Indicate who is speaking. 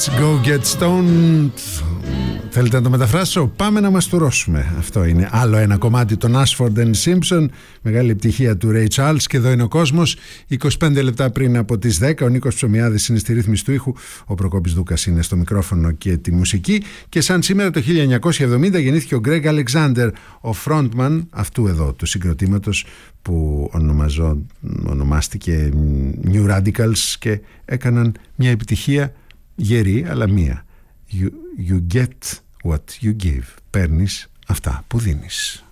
Speaker 1: Let's go get stoned. Θέλετε να το μεταφράσω? Πάμε να μαστουρώσουμε. Αυτό είναι άλλο ένα κομμάτι των Ashford and Simpson. Μεγάλη επιτυχία του Ray Charles. Και εδώ είναι ο κόσμος. 25 λεπτά πριν από τις 10. Ο Νίκος Ψωμιάδης είναι στη ρύθμιση του ήχου. Ο Προκόπης Δούκας είναι στο μικρόφωνο και τη μουσική. Και σαν σήμερα το 1970 γεννήθηκε ο Greg Alexander, ο frontman αυτού εδώ του συγκροτήματος που ονομάστηκε New Radicals και έκαναν μια επιτυχία γερή, αλλά μία. You get what you give. Παίρνεις αυτά που δίνεις.